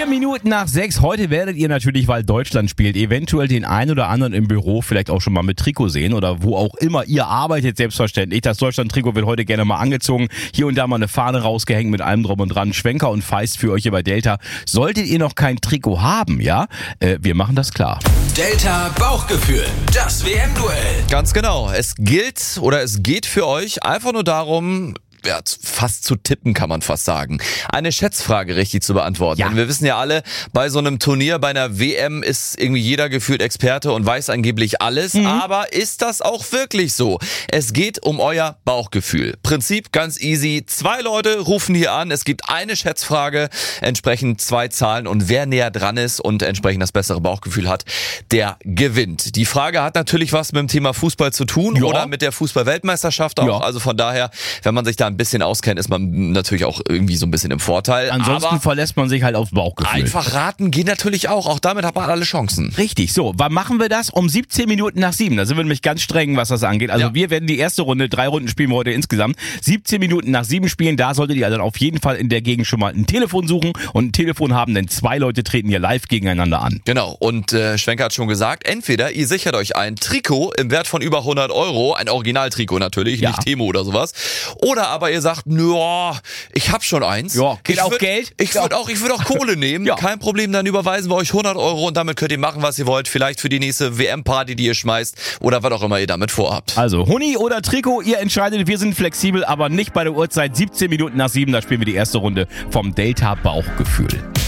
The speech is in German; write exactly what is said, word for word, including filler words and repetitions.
Minuten nach sechs. Heute werdet ihr natürlich, weil Deutschland spielt, eventuell den einen oder anderen im Büro vielleicht auch schon mal mit Trikot sehen oder wo auch immer ihr arbeitet, selbstverständlich. Das Deutschland-Trikot wird heute gerne mal angezogen. Hier und da mal eine Fahne rausgehängt mit allem drum und dran. Schwenker und Feist für euch hier bei Delta. Solltet ihr noch kein Trikot haben, ja, äh, wir machen das klar. Delta Bauchgefühl, das W M-Duell. Ganz genau. Es gilt oder es geht für euch einfach nur darum, ja, fast zu tippen, kann man fast sagen. Eine Schätzfrage richtig zu beantworten. Ja. Denn wir wissen ja alle, bei so einem Turnier, bei einer W M ist irgendwie jeder gefühlt Experte und weiß angeblich alles. Mhm. Aber ist das auch wirklich so? Es geht um euer Bauchgefühl. Prinzip ganz easy. Zwei Leute rufen hier an. Es gibt eine Schätzfrage, entsprechend zwei Zahlen. Und wer näher dran ist und entsprechend das bessere Bauchgefühl hat, der gewinnt. Die Frage hat natürlich was mit dem Thema Fußball zu tun, ja, oder mit der Fußball-Weltmeisterschaft auch. Ja. Also von daher, wenn man sich da ein bisschen auskennt, ist man natürlich auch irgendwie so ein bisschen im Vorteil. Ansonsten aber verlässt man sich halt aufs Bauchgefühl. Einfach raten geht natürlich auch. Auch damit hat man alle Chancen. Richtig. So, wann machen wir das? Um siebzehn Minuten nach sieben. Da sind wir nämlich ganz streng, was das angeht. Also ja. wir werden die erste Runde, drei Runden spielen wir heute insgesamt. siebzehn Minuten nach sieben spielen. Da solltet ihr dann auf jeden Fall in der Gegend schon mal ein Telefon suchen und ein Telefon haben, denn zwei Leute treten hier live gegeneinander an. Genau. Und äh, Schwenker hat schon gesagt, entweder ihr sichert euch ein Trikot im Wert von über hundert Euro, ein Originaltrikot natürlich, ja. nicht Temo oder sowas. Oder aber ihr sagt, nö, ich hab schon eins. Ja, geht ich auch würd, Geld? Ich würde auch, ich würd auch Kohle nehmen. Ja. Kein Problem, dann überweisen wir euch hundert Euro und damit könnt ihr machen, was ihr wollt. Vielleicht für die nächste W M-Party, die ihr schmeißt oder was auch immer ihr damit vorhabt. Also, Huni oder Trikot, ihr entscheidet. Wir sind flexibel, aber nicht bei der Uhrzeit. siebzehn Minuten nach sieben, da spielen wir die erste Runde vom Delta Bauchgefühl.